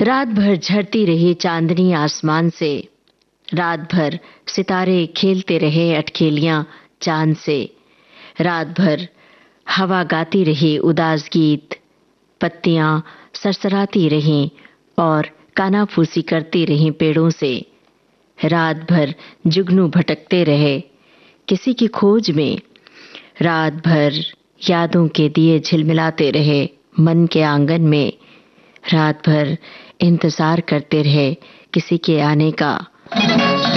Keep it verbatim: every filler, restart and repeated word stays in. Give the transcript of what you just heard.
रात भर झड़ती रही चांदनी आसमान से, रात भर सितारे खेलते रहे अटखेलियां चांद से, रात भर हवा गाती रही उदास गीत, पत्तियां सरसराती रहीं और कानाफूसी करती रहीं पेड़ों से। रात भर जुगनू भटकते रहे किसी की खोज में, रात भर यादों के दिए झिलमिलाते रहे मन के आंगन में, रात भर इंतजार करते रहे किसी के आने का।